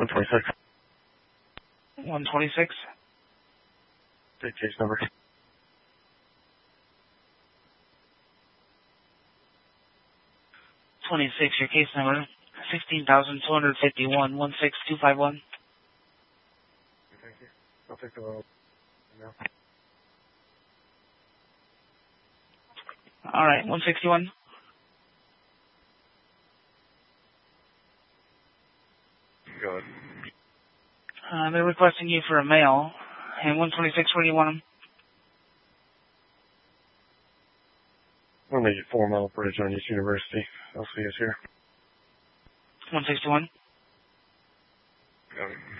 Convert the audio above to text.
126. 126. Big case number. 26, your case number, 16,251, 16251. Thank you. I'll take the roll now. All right, 161. Go ahead. They're requesting you for a mail. And 126, where do you want them? We'll make it 4 Mile Bridge on East University. LC is here. 161. Got it.